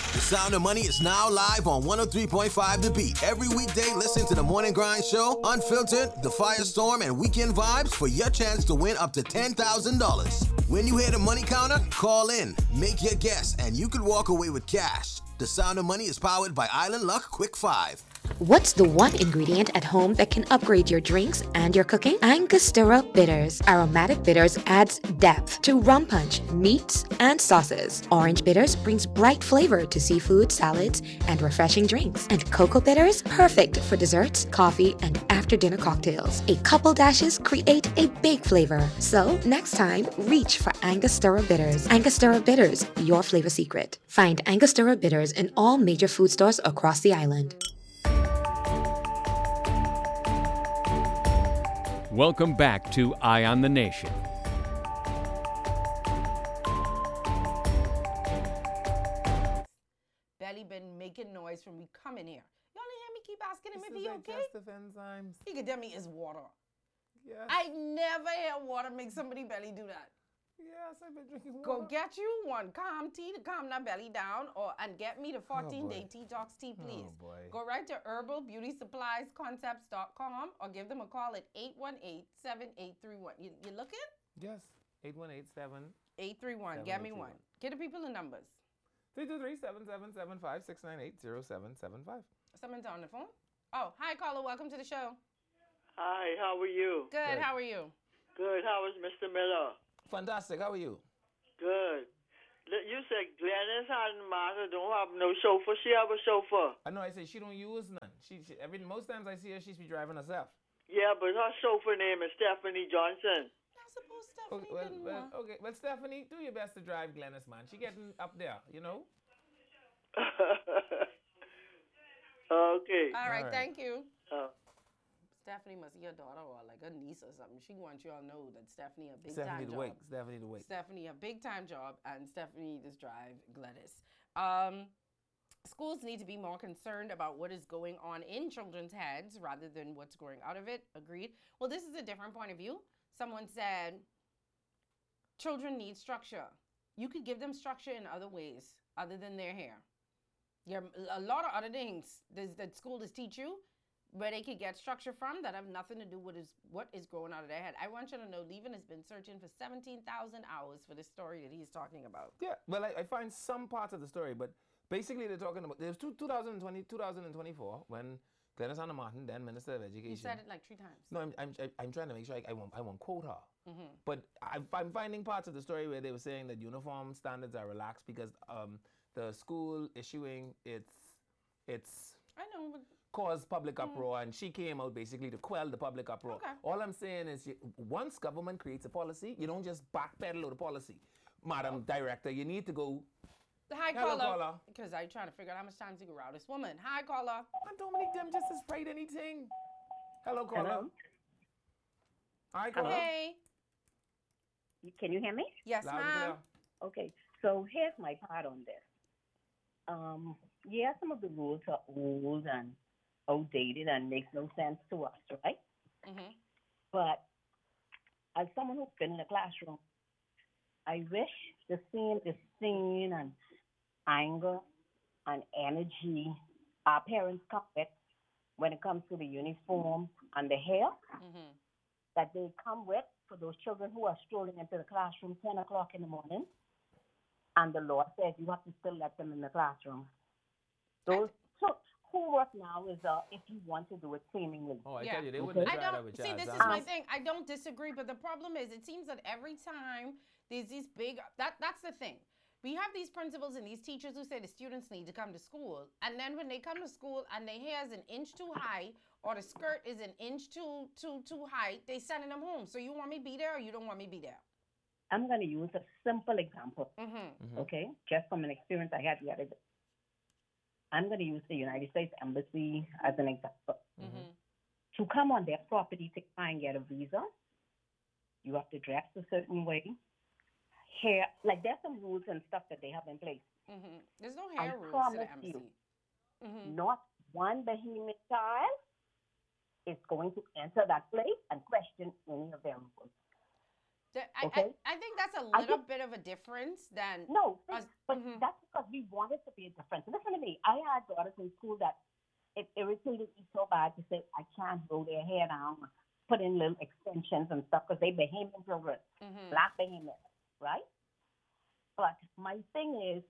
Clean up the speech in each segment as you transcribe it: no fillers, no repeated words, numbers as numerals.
The Sound of Money is now live on 103.5 The Beat. Every weekday, listen to the Morning Grind Show, Unfiltered, The Firestorm, and Weekend Vibes for your chance to win up to $10,000. When you hear the money counter, call in, make your guess, and you could walk away with cash. The Sound of Money is powered by Island Luck Quick 5. What's the one ingredient at home that can upgrade your drinks and your cooking? Angostura Bitters. Aromatic bitters adds depth to rum punch, meats, and sauces. Orange bitters brings bright flavor to seafood, salads, and refreshing drinks. And cocoa bitters, perfect for desserts, coffee, and after-dinner cocktails. A couple dashes create a big flavor. So next time, reach for Angostura Bitters. Angostura Bitters, your flavor secret. Find Angostura Bitters in all major food stores across the island. Welcome back to Eye on the Nation. Belly been making noise from we coming here. Y'all didn't hear me keep asking him if he okay? Digestive enzymes. He could tell me it's water. Yes. I never hear water make somebody belly do that. Yes, I've been drinking water. Go get you one calm tea to calm that belly down, and get me the 14-day detox tea, please. Oh, boy. Go right to herbalbeautysuppliesconcepts.com or give them a call at 818-7831. You looking? Yes. 818-7. 831. Get me one. Get the people the numbers. 323-7775-698-0775. Someone's on the phone? Oh, hi, caller. Welcome to the show. Hi, how are you? Good. How are you? Good. How is Mr. Miller? Fantastic. How are you? Good. You said Glennis and Martha don't have no chauffeur. She have a chauffeur. I know. I say she don't use none. Most times I see her, she's be driving herself. Yeah, but her chauffeur name is Stephanie Johnson. I suppose Stephanie didn't want. Okay. Well, Stephanie, do your best to drive Glennis, man. She getting up there, you know? Okay. All right. Thank you. Uh, Stephanie must be your daughter or like a niece or something. She wants y'all know that Stephanie a big time job. Stephanie the Wake. Stephanie a big time job, and Stephanie just drive Gladys. Schools need to be more concerned about what is going on in children's heads rather than what's growing out of it. Agreed. Well, this is a different point of view. Someone said children need structure. You could give them structure in other ways other than their hair. There are a lot of other things that school does teach you where they could get structure from that have nothing to do with what is growing out of their head. I want you to know, Levin has been searching for 17,000 hours for this story that he's talking about. Yeah, well, I find some parts of the story, but basically they're talking about, there's 2020, 2024, when Glennis Anna Martin, then Minister of Education. You said it like 3 times. No, I'm trying to make sure I won't quote her. Mm-hmm. But I'm finding parts of the story where they were saying that uniform standards are relaxed because the school issuing its I know, but caused public uproar, and she came out basically to quell the public uproar. Okay. All I'm saying is, once government creates a policy, you don't just backpedal the policy. Madam Director, you need to go. Hi, Hello, caller. Because I'm trying to figure out how much time to go out this woman. Hi, caller. And Dominic, them just has sprayed anything. Hello, caller. Hello? Hi, caller. Hey. Can you hear me? Yes, Loud and ma'am. clear. Okay, so here's my part on this. Yeah, some of the rules are old and outdated and makes no sense to us, right? Mm-hmm. But as someone who's been in a classroom, I wish the scene and anger and energy our parents come with when it comes to the uniform and the hair Mm-hmm. that they come with for those children who are strolling into the classroom 10 o'clock in the morning. And the law says you have to still let them in the classroom. So homework now is if you want to do it seemingly. Oh, I Yeah. tell you, they wouldn't I try that don't with see. child This is size. my thing. I don't disagree, but the problem is, it seems that every time there's these big. That's the thing. We have these principals and these teachers who say the students need to come to school, and then when they come to school and their hair is an inch too high or the skirt is an inch too high, they sending them home. So you want me to be there or you don't want me to be there? I'm going to use a simple example, Mm-hmm. okay, just from an experience I had the other day. I'm going to use the United States Embassy as an example. Mm-hmm. To come on their property to try and get a visa, you have to dress a certain way. Hair, like there's some rules and stuff that they have in place. Mm-hmm. There's no I hair rules to promise the embassy. you, Mm-hmm. not one behemoth child is going to enter that place and question any of their rules. I think that's a little bit of a difference than No, us. but Mhm. that's because we we want it to be a difference. Listen to me. I had daughters in school that it irritated me so bad to say I can't grow their hair down, put in little extensions and stuff because they Bahamian children, black Bahamian, right? But my thing is,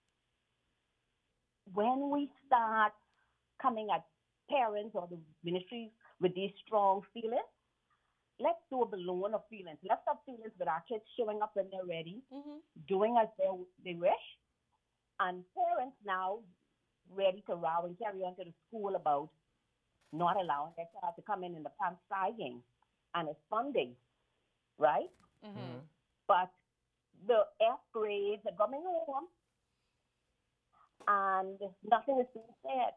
when we start coming at parents or the ministries with these strong feelings, let's do a balloon of feelings. Let's have feelings with our kids showing up when they're ready, doing as they wish, and parents now ready to row and carry on to the school about not allowing their child to come in the pants sagging and it's funding, right? But the F grades are coming home and nothing is being said.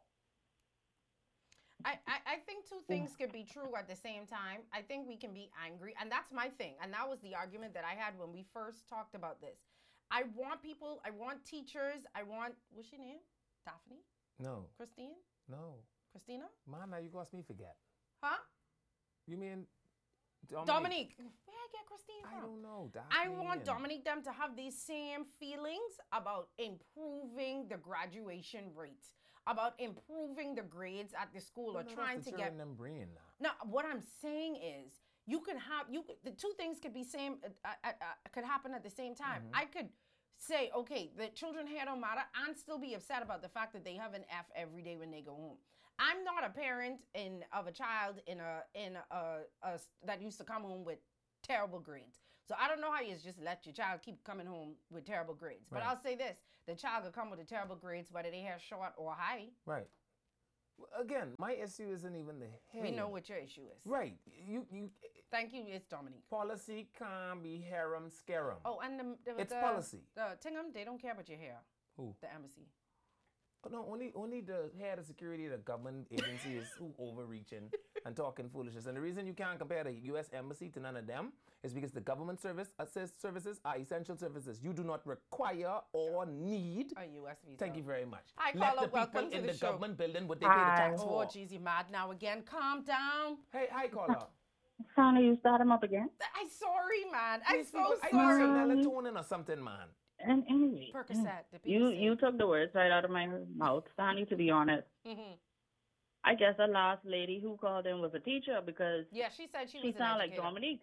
I think two things could be true at the same time. I think we can be angry, and that's my thing. And that was the argument that I had when we first talked about this. I want people, I want teachers, what's your name? Daphne? No. Christine? No. Christina? Man, now you cost me forget. Huh? You mean Dominique. Where I get Christine from? I don't know. I want Dominique them to have these same feelings about improving the graduation rates, about improving the grades at the school, or trying to get them brain. Now, what I'm saying is, the two things could be could happen at the same time. I could say, okay, the children here don't matter, and still be upset about the fact that they have an F every day when they go home. I'm not a parent of a child that used to come home with terrible grades. So I don't know how you just let your child keep coming home with terrible grades. But I'll say this, the child will come with the terrible grades whether they hair short or high. Right. Again, my issue isn't even the hair. We know what your issue is. Right. You. Thank you, it's Dominique. Policy can't be harem scarum. Oh, and it's policy. The Tingham, they don't care about your hair. Who? The embassy. Oh, no, only the head of security, the government agency is who overreaching and talking foolishness. And the reason you can't compare the U.S. embassy to none of them is because the government services are essential services. You do not require or need a U.S. visa. Thank you very much. Hi, Let Carla, the people welcome to in the the show. government building what they pay the tax for. Oh, geez, you mad now again? Calm down. Hey, hi, Carla. Sonny, you start him up again? I'm sorry, man. I'm These so people- sorry. I need some melatonin or something, man. And anyway, Percocet. The people say. you took the words right out of my mouth, Sonny, to be honest. I guess the last lady who called in was a teacher because Yeah, she said she she was an sounded like educator. Dominique.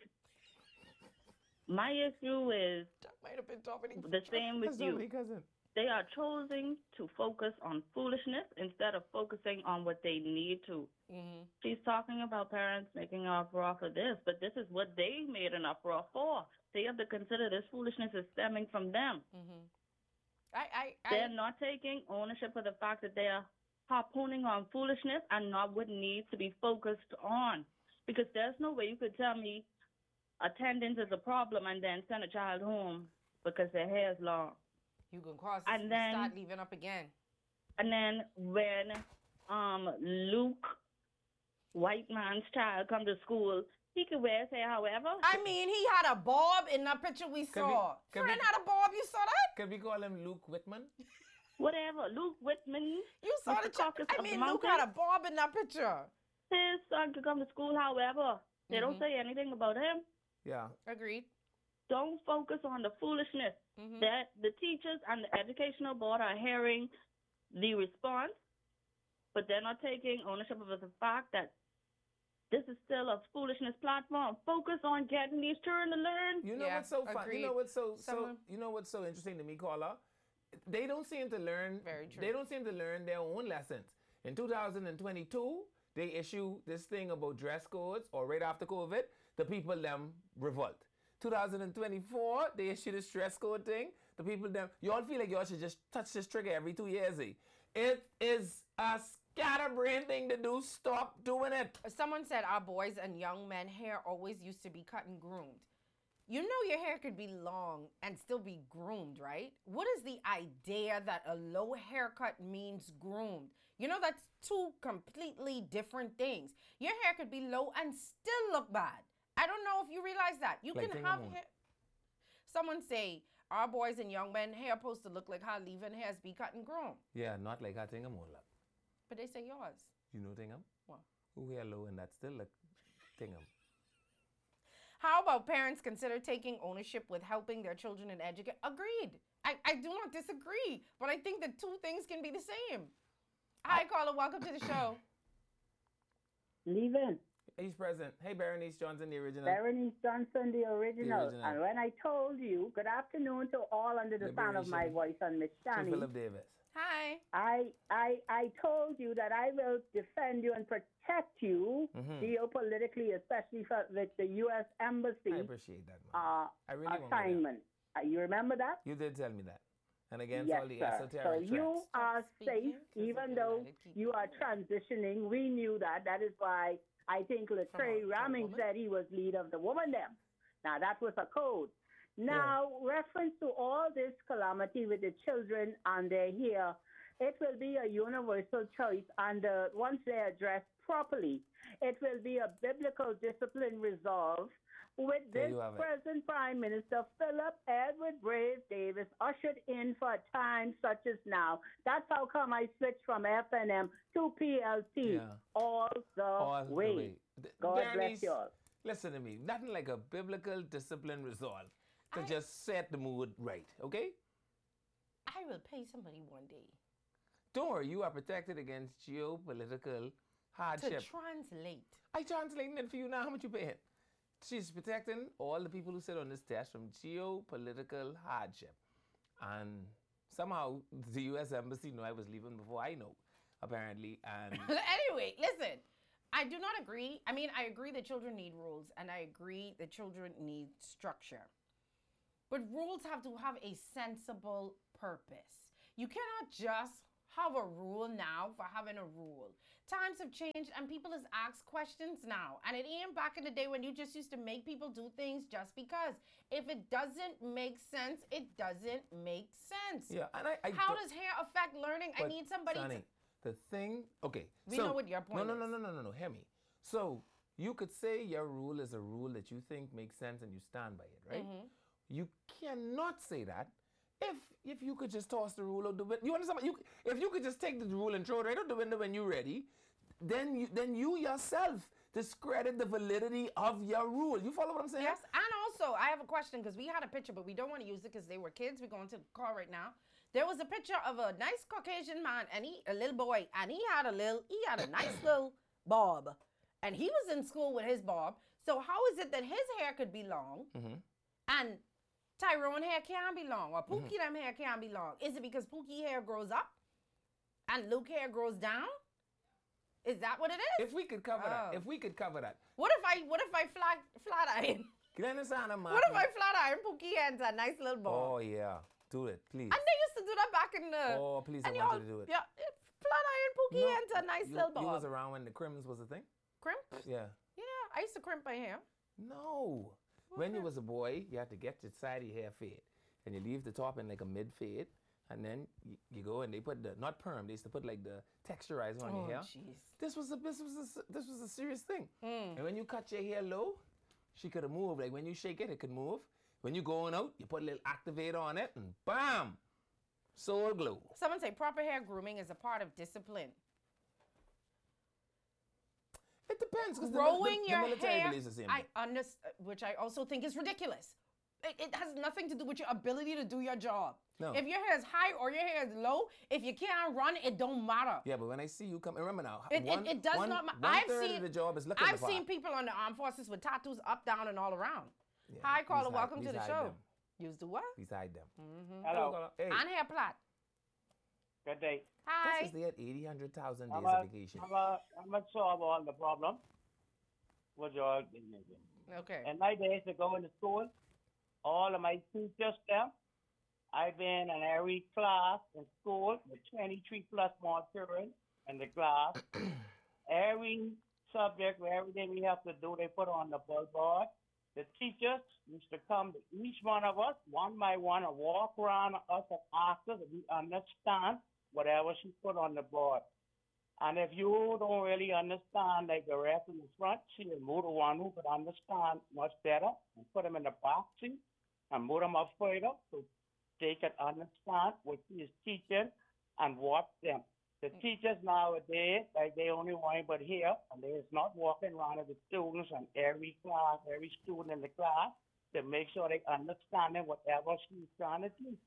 My issue is That might have been Dominique. the same with That's you. Dominique, cousin. They are choosing to focus on foolishness instead of focusing on what they need to. She's talking about parents making an uproar for this, but this is what they made an uproar for. They have to consider this foolishness is stemming from them. They're not taking ownership of the fact that they are harpooning on foolishness and not what needs to be focused on. Because there's no way you could tell me attendance is a problem and then send a child home because their hair is long. You can cross And then- start leaving up again. And then when Luke, white man's child, come to school, he can wear his hair however. I mean, he had a bob in that picture we saw. can Friend we- had a bob. You saw that? Can we call him Luke Whitman? Whatever. Luke Whitman. You saw the caucus I of mean, the Luke mountain. had a bob in that picture. His son could come to school however. They don't say anything about him. Yeah. Agreed. Don't focus on the foolishness. That the teachers and the educational board are hearing the response, but they're not taking ownership of the fact that this is still a foolishness platform. Focus on getting these children to learn. You know Yeah, what's so fun? agreed. You know what's so Someone- you know what's so interesting to me, Carla? They don't seem to learn. Very true. They don't seem to learn their own lessons. In 2022, they issue this thing about dress codes, or right after COVID, the people them revolt. 2024, they issue this dress code thing. The people them, y'all feel like y'all should just touch this trigger every 2 years. It is a scatterbrain thing to do. Stop doing it. Someone said our boys and young men hair always used to be cut and groomed. You know your hair could be long and still be groomed, right? What is the idea that a low haircut means groomed? You know, that's two completely different things. Your hair could be low and still look bad. I don't know if you realize that. You Like can King have Amon. hair. Someone say our boys and young men hair supposed to look like how leave-in hairs be cut and groomed. Yeah, not like how Tingham won't look. But they say yours. You know Tingham? What? Who hair low and that still look Tingham. How about parents consider taking ownership with helping their children in education? Agreed. I do not disagree, but I think the two things can be the same. Hi, caller. Welcome to the show. Leave in. He's present. Hey, Berenice Johnson, the original. Berenice Johnson, the original. And when I told you, good afternoon to all under the sound of my voice on Miss Shani. Philip Davis. Hi. I told you that I will defend you and protect you geopolitically, especially with the U.S. Embassy. I appreciate that, man. I really assignment. You remember that? You did tell me that. And against yes, all the sir. esoteric So threats. you are safe, even though you are transitioning. We knew that. That is why I think Latreille Ramming said he was lead of the woman them. Now, that was a code. Now, reference to all this calamity with the children and their hair, it will be a universal choice, and once they're addressed properly, it will be a biblical discipline resolve with this present Prime Minister, Philip Edward Brave Davis, ushered in for a time such as now. That's how come I switched from FNM to PLT all the way. God bless you all. Listen to me. Nothing like a biblical discipline resolve to just set the mood right, okay? I will pay somebody one day. Don't worry, you are protected against geopolitical hardship. To translate. I translating it for you now. How much you paying? She's protecting all the people who sit on this test from geopolitical hardship. And somehow the U.S. Embassy knew I was leaving before I know, apparently. And anyway, listen. I do not agree. I mean, I agree that children need rules, and I agree that children need structure. But rules have to have a sensible purpose. You cannot just have a rule now for having a rule. Times have changed, and people just ask questions now. And it ain't back in the day when you just used to make people do things just because. If it doesn't make sense, it doesn't make sense. Yeah, and how does hair affect learning? I need somebody Sonny, the thing, okay. We know what your point is. No, hear me. So you could say your rule is a rule that you think makes sense and you stand by it, right? Mm-hmm. You cannot say that if you could just toss the rule out the window. You understand? If you could just take the rule and throw it right out the window when you're ready, then you yourself discredit the validity of your rule. You follow what I'm saying? Yes, and also I have a question because we had a picture, but we don't want to use it because they were kids. We're going to the car right now. There was a picture of a nice Caucasian man and a little boy, and he had a nice little bob, and he was in school with his bob. So how is it that his hair could be long, and Tyrone hair can't be long, or Pookie them hair can't be long? Is it because Pookie hair grows up, and Luke hair grows down? Is that what it is? If we could cover that. What if I flat iron? What if I flat iron Pookie hair into a nice little bob? Oh yeah. Do it, please. And they used to do that back in the... Oh, please, I want you to do it. Yeah, flat iron Pookie into a nice little bob. You was around when the crims was a thing? Crimp? Yeah. Yeah, I used to crimp my hair. No. When you was a boy, you had to get your side of your hair fade. And you leave the top in like a mid-fade. And then you go and they put not perm, they used to put like the texturizer on your hair. Jeez. This was a serious thing. And when you cut your hair low, she could have moved. Like when you shake it, it could move. When you're going out, you put a little activator on it and bam, soul glow. Someone say proper hair grooming is a part of discipline. It depends because growing the your military hair, believes the same which I also think is ridiculous. It has nothing to do with your ability to do your job. No. If your hair is high or your hair is low, if you can't run, it don't matter. Yeah, but when I see you come, remember now, it does not matter. One-third of the job is looking I've seen people on the armed forces with tattoos up, down, and all around. Yeah, hi, caller. Welcome to the show. Use the what? Beside them. Hello. Hey. And hair plait. Good day. Hi. That's they had 80, 100,000 days of vacation. I'm not solve all the problem. What you all Okay. In my days to go into school, all of my teachers there, I've been in every class in school with 23 plus more children in the class. Every subject, everything we have to do, they put on the board. The teachers used to come to each one of us, one by one, and walk around us and ask us if we understand whatever she put on the board. And if you don't really understand, like the rest in the front, she will move the one who could understand much better and put them in the box seat and move them up further so they can understand what she is teaching and watch them. The teachers nowadays, like they only want but here, and they is not walking around with the students and every class, every student in the class to make sure they understand whatever she's trying to teach.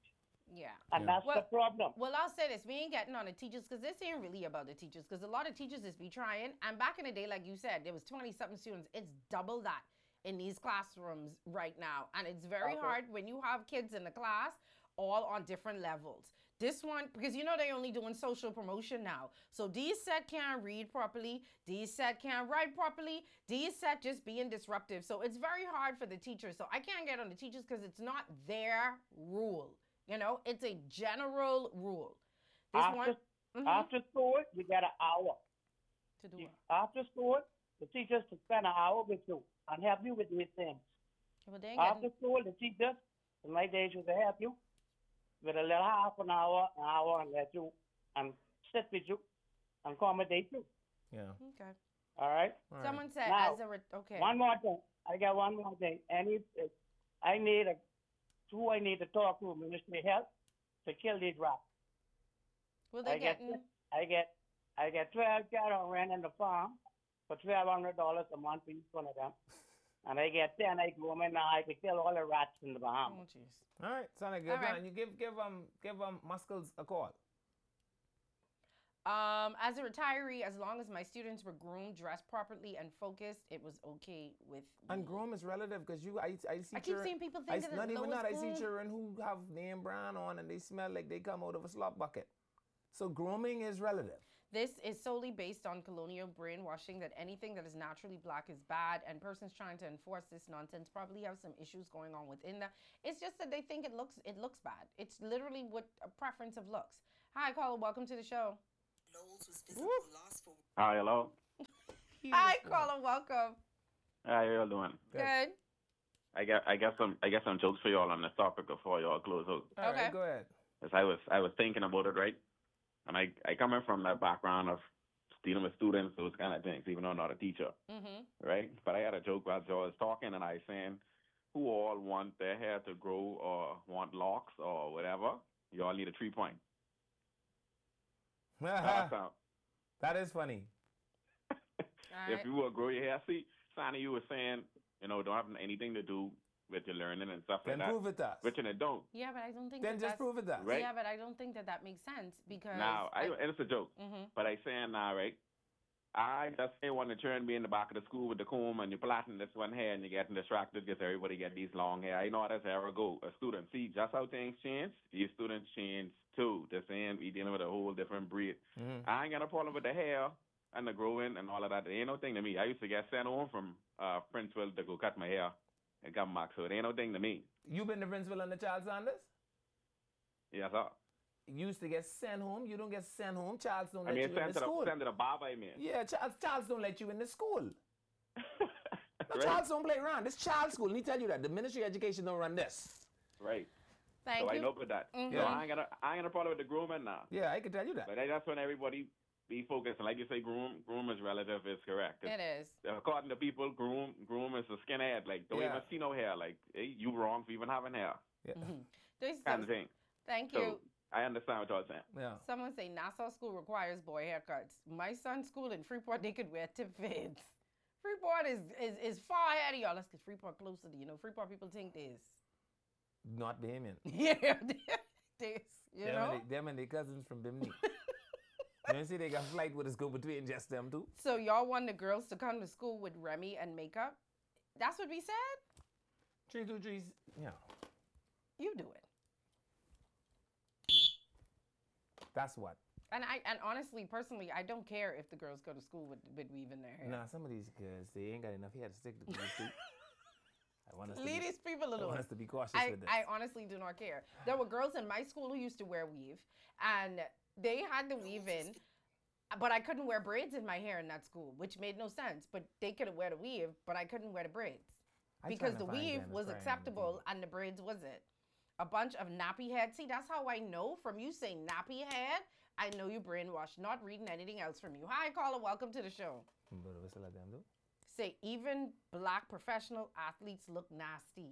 Yeah. And that's the problem. Well, I'll say this: we ain't getting on the teachers because this ain't really about the teachers. Because a lot of teachers is be trying. And back in the day, like you said, there was 20-something students. It's double that in these classrooms right now, and it's very hard when you have kids in the class all on different levels. This one, because you know they only doing social promotion now. So these set can't read properly. These set can't write properly. These set just being disruptive. So it's very hard for the teachers. So I can't get on the teachers because it's not their rule. You know, it's a general rule. This After school, you get an hour. To do it. After school, the teachers to spend an hour with you and help you with these things. Well, they ain't After school, the teachers, in my days, used to help you with a little half an hour, and let you and sit with you and accommodate you. Yeah. Okay. All right? Someone said Now, okay. One more thing. I got one more thing. I need to talk to Ministry of Health to kill these rats. Well, they getting. I get 12 cattle ran in the farm for $1,200 a month for each one of them. And I get 10, I grow them, and now I can kill all the rats in the Bahamas. Oh, jeez. All right, sound like a good plan. You give Muscles a call. As a retiree, as long as my students were groomed, dressed properly, and focused, it was okay with me. And groom is relative because I see. I keep seeing people think that not even that. I see groom. children who have name brand on and they smell like they come out of a slop bucket. So grooming is relative. This is solely based on colonial brainwashing that anything that is naturally black is bad, and persons trying to enforce this nonsense probably have some issues going on within them. It's just that they think it looks bad. It's literally what a preference of looks. Hi, caller. Welcome to the show. Hi, hello. Hi, caller. Welcome. How you all doing? Good. I guess some jokes for y'all on this topic before y'all close out. All right, go ahead. 'Cause I was thinking about it, right? And I come in from that background of dealing with students, those kind of things, even though I'm not a teacher, right? But I had a joke while y'all was talking, and I saying, who all want their hair to grow or want locks or whatever? You all need a 3-point. That is funny. If you will grow your hair, see, Sonny, you were saying, don't have anything to do with your learning and stuff like that. Then prove it to us. Which it don't. Yeah, but I don't think then just prove it to us. Right? Yeah, but I don't think that makes sense because. Now, and it's a joke, but I saying now, right? I just want to turn me in the back of the school with the comb and you're plaiting this one hair and you're getting distracted because everybody get these long hair. I know how that's ever go. A student, see just how things change. These students change too. They're saying we dealing with a whole different breed. I ain't got a problem with the hair and the growing and all of that. It ain't no thing to me. I used to get sent home from Princeville to go cut my hair and come back, so it ain't no thing to me. You been to Princeville under Charles Sanders? Yes, sir. You used to get sent home. You don't get sent home. Charles don't let you in the school. Send to the barber, I mean. Yeah, Charles don't let you in the school. No, Right. Charles don't play around. This Charles school. Let me tell you that. The Ministry of Education don't run this. Right. Thank so you. I know about that. Mm-hmm. So I ain't got a problem with the grooming now. Yeah, I can tell you that. But that's when everybody be focused. And like you say, groom is relative is correct. It is. According to people, groom is a skinhead. Like, don't even see no hair. Like, hey, you wrong for even having hair. Yeah. Kind of thing. Thank So, you. I understand what y'all saying. Yeah. Someone say Nassau School requires boy haircuts. My son's school in Freeport, they could wear tip fades. Freeport is far ahead of y'all. Let's get Freeport closer to, Freeport people think this. Not Bahamian. Yeah, this, know? Them and their cousins from Bimini. You see they got flight with us go between just them two. So y'all want the girls to come to school with Remy and makeup? That's what we said? 323, yeah. You do it. That's what. And honestly, personally, I don't care if the girls go to school with weave in their hair. Nah, some of these girls, they ain't got enough hair to stick to these two. Leave these people alone. I want us to be cautious with this. I honestly do not care. There were girls in my school who used to wear weave, and they had the weave in, but I couldn't wear braids in my hair in that school, which made no sense. But they could wear the weave, but I couldn't wear the braids because the weave was acceptable and the braids wasn't. A bunch of nappy head. See, that's how I know from you saying nappy head, I know you brainwashed, not reading anything else from you. Hi, caller. Welcome to the show. Say, even black professional athletes look nasty.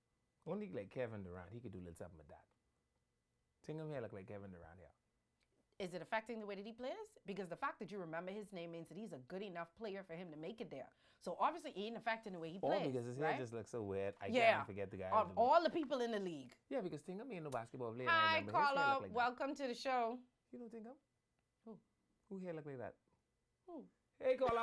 Only like Kevin Durant, he could do a little something with that. Think of hair look like Kevin Durant here. Is it affecting the way that he plays? Because the fact that you remember his name means that he's a good enough player for him to make it there. So obviously, it ain't affecting the way he plays. Or because his hair right? just looks so weird. I Yeah. can't forget the guy. Of all the people in the league. Yeah, because Tingham ain't no basketball player. I Hi, remember his hair caller. look like that. Welcome to the show. You know Tingham? Who? Who hair look like that? Who? Hey, caller.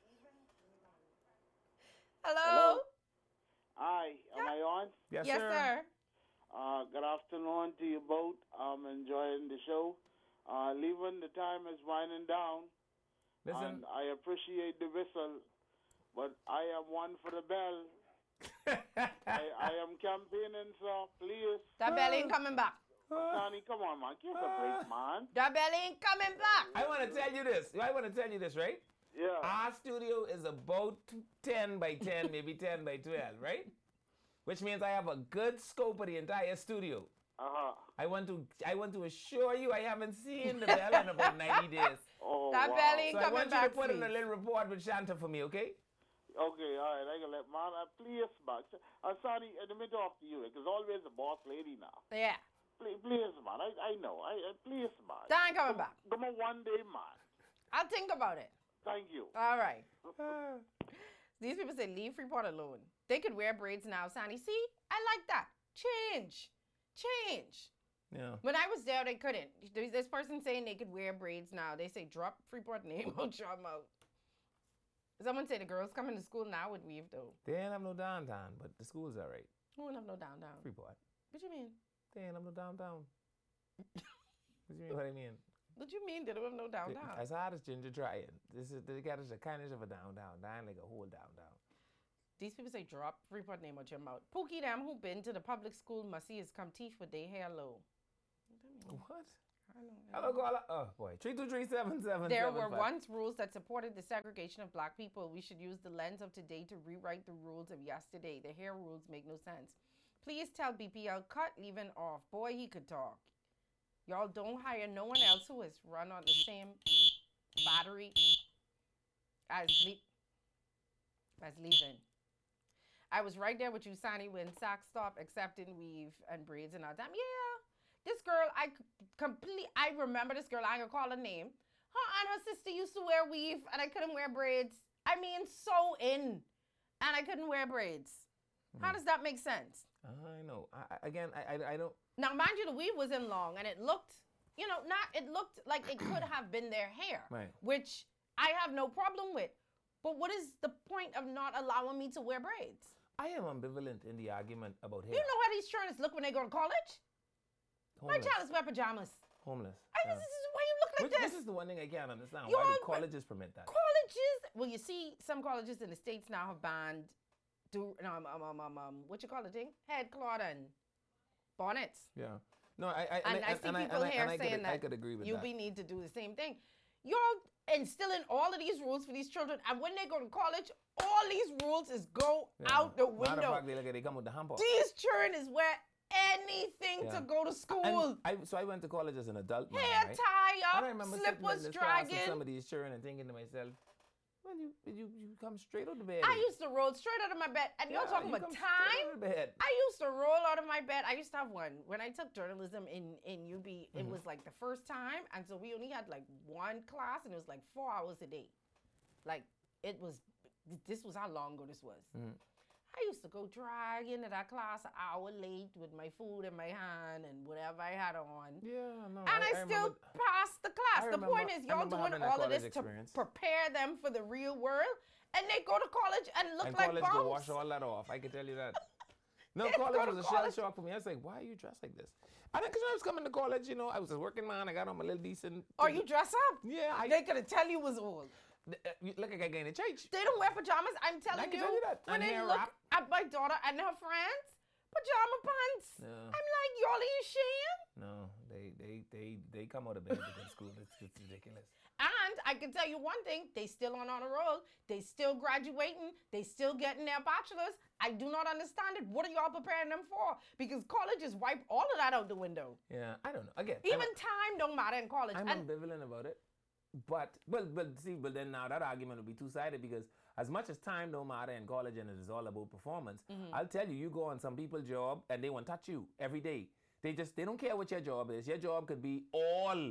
Hello? Hi, am I on? Yes, Yes, sir. Good afternoon to you both. I'm enjoying the show. Leaving the time is winding down, Listen. and I appreciate the whistle, but I am one for the bell. I am campaigning, sir. Please. That bell ain't coming back. Sonny, come on, man. Give us a break, man. That bell ain't coming back. I want to tell you this. Right? Yeah. Our studio is about 10 by 10, maybe 10 by 12, right? Which means I have a good scope of the entire studio. Uh-huh. I want to assure you I haven't seen the bell in about 90 days. Oh, That wow. bell ain't So I coming want you back, to put in a please. little report with Shanta for me, okay? Okay, all right. I can let man. Please, man. Sonny, let me talk to you. Because always the boss lady now. Yeah. Please, man. I know. Please, man. That ain't coming back. Come on one day, man. I'll think about it. Thank you. All right. These people say leave Freeport alone. They could wear braids now, Sonny. See? I like that. Change. Yeah. When I was there, they couldn't. There's this person saying they could wear braids now. They say drop Freeport name out your mouth. Someone say the girls coming to school now with weave though. They ain't have no downtown, but the school's all right. Who don't have no downtown? Freeport. What you mean? They ain't have no downtown. What I mean? What you mean they don't have no downtown? As hard as Ginger trying, they got us a kind of a downtown, dying like a whole downtown. These people say drop Freeport name out your mouth. Pookie them who been to the public school must see his come teeth with their hair low. What? I don't know. Hello, caller. Oh boy, 323-7775. There were once rules that supported the segregation of black people. We should use the lens of today to rewrite the rules of yesterday. The hair rules make no sense. Please tell BPL cut leaving off. Boy, he could talk. Y'all don't hire no one else who has run on the same battery as leaving. I was right there with you, Sonny, when Saks stopped accepting weave and braids and all that. Yeah. This girl, I remember this girl, I can call her name. Her and her sister used to wear weave and I couldn't wear braids. I mean, so in. And I couldn't wear braids. How does that make sense? I know. I don't. Now, mind you, the weave was in long and it looked, it looked like it could have been their hair. Right. Which I have no problem with. But what is the point of not allowing me to wear braids? I am ambivalent in the argument about hair. You know how these churns look when they go to college? My Homeless. child is wear pajamas. Homeless. This is why you look like this. This is the one thing I can't understand. You Why do all- colleges permit that? Colleges. Well, you see, some colleges in the States now have banned what you call the thing? Head cloth and bonnets. Yeah. No, I see people here saying that I could agree with that. UB need to do the same thing. Y'all instilling all of these rules for these children, and when they go to college, all these rules is go out the Matter window. of fact, they come with the hamper. These children is wear anything to go to school. So I went to college as an adult. Man, Hair right? tie And I up, remember sitting in slippers this class with dragging. some of these children and thinking to myself, well, you come straight out of bed. I used to roll straight out of my bed, and y'all talking you about come straight time? out of bed. I used to roll out of my bed. I used to have one. When I took journalism in UB, it was like the first time. And so we only had like one class and it was like 4 hours a day. Like this was how long ago this was. I used to go drag into that class an hour late with my food in my hand and whatever I had on. Yeah, no. And I still passed the class. The point is, y'all doing all of this to experience. prepare them for the real world. And they go to college and look And like college bums. to wash all that off. I can tell you that. No, They college go to was a shell college. shock for me. I was like, why are you dressed like this? I think because I was coming to college, I was a working man. I got on my little decent. Or you dress up. Yeah. They could have tell you was old. You look like I gained a change. They don't wear pajamas. I'm telling I can you. tell you that. When And they hair look wrap. at my daughter and her friends, pajama pants. Yeah. I'm like, y'all ain't ashamed. No, they come out of bed to go to school. It's ridiculous. And I can tell you one thing, they still on a roll. They still graduating. They still getting their bachelors. I do not understand it. What are y'all preparing them for? Because colleges wipe all of that out the window. Yeah, I don't know. Again, Even time don't matter in college. I'm And ambivalent about it. But then now that argument will be two-sided because as much as time don't matter in college and it is all about performance, I'll tell you, you go on some people's job and they won't touch you every day. They don't care what your job is. Your job could be all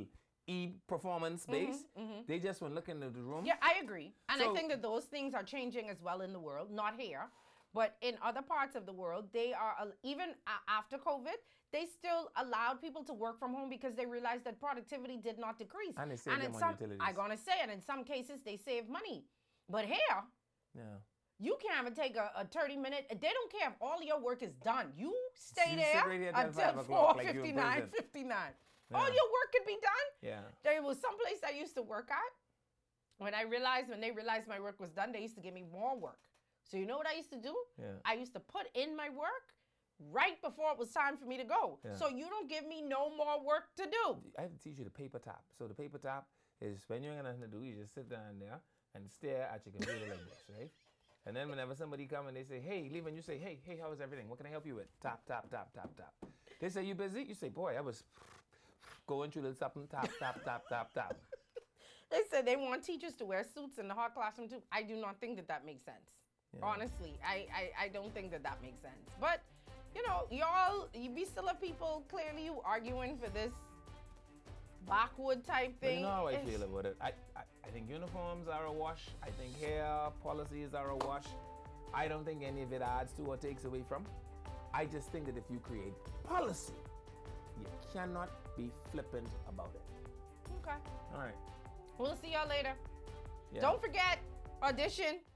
performance based. They just want to look into the room. Yeah, I agree. And I So- think that those things are changing as well in the world, not here, but in other parts of the world, they are, even after COVID, they still allowed people to work from home because they realized that productivity did not decrease. And they saved them in on some, utilities. I'm going to say, and in some cases, they save money. But here, Yeah. you can't even take a 30-minute, they don't care if all your work is done. You stay You there sit right here till until 5 o'clock like you're in 4:59, prison. 59. Yeah. All your work could be done. Yeah. There was some place I used to work at. When they realized my work was done, they used to give me more work. So you know what I used to do? Yeah. I used to put in my work right before it was time for me to go. Yeah. So you don't give me no more work to do. I have to teach you the paper tap. So the paper tap is when you ain't got nothing to do, you just sit down there and stare at your computer like this, right? And then whenever somebody come and they say, hey, leave, and you say, hey, how is everything? What can I help you with? Tap, tap, tap, tap, tap. They say, you busy? You say, boy, I was going through the something, tap, tap, tap, tap, tap. They said they want teachers to wear suits in the hard classroom too. I do not think that makes sense. Yeah. Honestly, I don't think that makes sense. But, you be still have people clearly you arguing for this backwood type But thing. you know how I It's- feel about it. I think uniforms are a wash. I think hair policies are a wash. I don't think any of it adds to or takes away from. I just think that if you create policy, you cannot be flippant about it. Okay. All right. We'll see y'all later. Yeah. Don't forget, audition